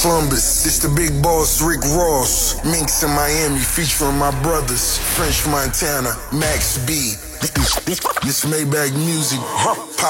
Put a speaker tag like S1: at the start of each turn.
S1: Columbus. This the big boss, Rick Ross. Minx in Miami, featuring my brothers. French Montana, Max B. This Maybach music.